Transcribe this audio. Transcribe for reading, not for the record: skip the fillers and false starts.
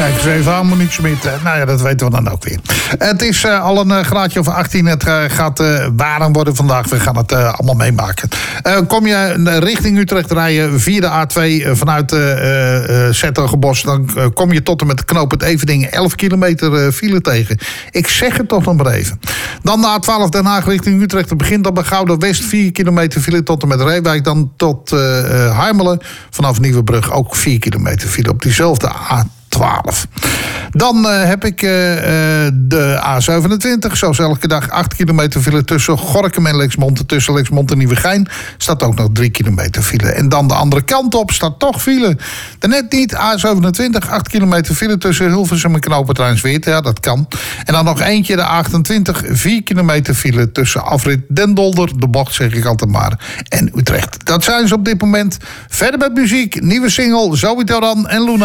Kijk eens even aan, Monique Smit. Nou ja, dat weten we dan ook weer. Het is al een graadje of 18. Het gaat warm worden vandaag. We gaan het allemaal meemaken. Kom je richting Utrecht rijden via de A2 vanuit Zertogenbosch, dan kom je tot en met knooppunt Everdingen 11 kilometer file tegen. Ik zeg het toch nog maar even. Dan de A12 Den Haag richting Utrecht. Het begint dan bij Gouda West 4 kilometer file tot en met Reewijk. Dan tot Harmelen. Vanaf Nieuwebrug ook 4 kilometer file op diezelfde A12. Dan heb ik de A27. Zoals elke dag 8 kilometer file tussen Gorinchem en Lexmond. Tussen Lexmond en Nieuwegein staat ook nog 3 kilometer file. En dan de andere kant op staat toch file. Daarnet niet. A27, 8 kilometer file tussen Hilversum en knooppunt Rijnsweert. Ja, dat kan. En dan nog eentje, de A28, 4 kilometer file tussen afrit Den Dolder, de bocht zeg ik altijd maar, en Utrecht. Dat zijn ze op dit moment. Verder met muziek, nieuwe single, Zoe Doran en Luna.